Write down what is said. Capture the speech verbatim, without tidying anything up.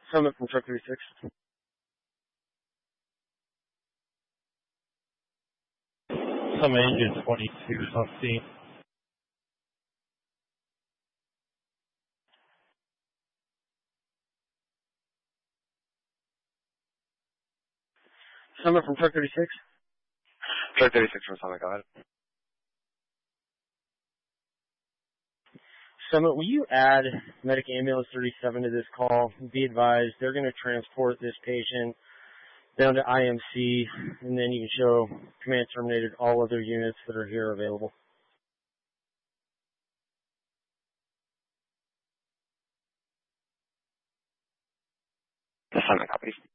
Summit from Truck thirty-six. Summit engine twenty-two is on scene. Summit from Truck thirty-six. Truck thirty-six from Summit, go ahead. Summit, will you add Medic Ambulance thirty-seven to this call? Be advised, they're going to transport this patient down to I M C, and then you can show command terminated all other units that are here available. The Summit, copy.